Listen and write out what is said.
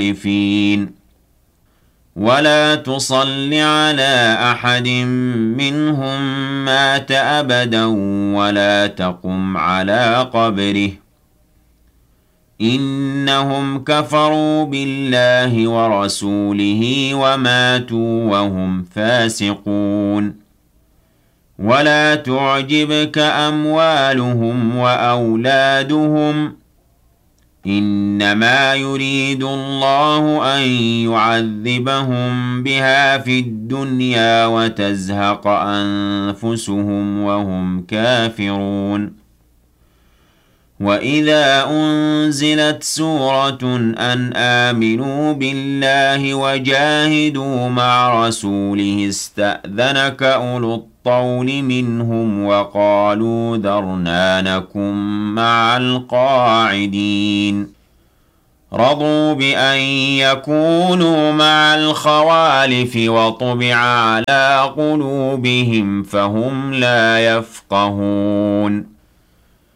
الخائفين ولا تصل على أحد منهم مات أبدا ولا تقم على قبره إنهم كفروا بالله ورسوله وماتوا وهم فاسقون ولا تعجبك أموالهم وأولادهم إنما يريد الله أن يعذبهم بها في الدنيا وتزهق أنفسهم وهم كافرون وإذا أنزلت سورة أن آمنوا بالله وجاهدوا مع رسوله استأذنك أولو الطول منهم وقالوا ذرنا نكن مع القاعدين رضوا بأن يكونوا مع الخوالف وطبع على قلوبهم فهم لا يفقهون